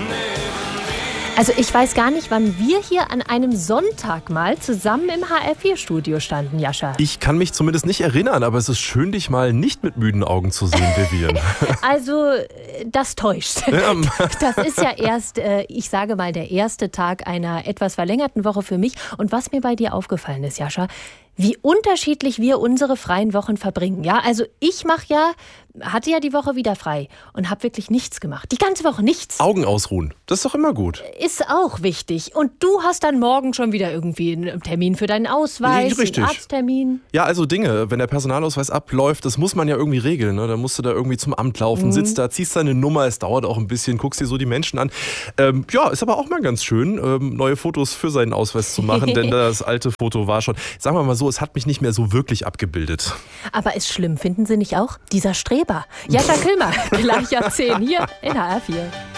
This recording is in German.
Also ich weiß gar nicht, wann wir hier an einem Sonntag mal zusammen im HR4-Studio standen, Jascha. Ich kann mich zumindest nicht erinnern, aber es ist schön, dich mal nicht mit müden Augen zu sehen, Vivian. Also, das täuscht. Ja. Das ist ja erst, ich sage mal, der erste Tag einer etwas verlängerten Woche für mich. Und was mir bei dir aufgefallen ist, Jascha, wie unterschiedlich wir unsere freien Wochen verbringen. Ja, also ich hatte ja die Woche wieder frei und habe wirklich nichts gemacht. Die ganze Woche nichts. Augen ausruhen, das ist doch immer gut. Ist auch wichtig. Und du hast dann morgen schon wieder irgendwie einen Termin für deinen Ausweis, Richtig. einen Arzttermin. Ja, also Dinge, wenn der Personalausweis abläuft, das muss man ja irgendwie regeln. Ne? Dann musst du da irgendwie zum Amt laufen, sitzt da, ziehst deine Nummer, es dauert auch ein bisschen, guckst dir so die Menschen an. Ja, ist aber auch mal ganz schön, neue Fotos für seinen Ausweis zu machen, denn das alte Foto war schon, sagen wir mal so, es hat mich nicht mehr so wirklich abgebildet. Aber ist schlimm, finden Sie nicht auch? Dieser Streber. Jascha Kilmer, gleich ab 10 hier in HR4.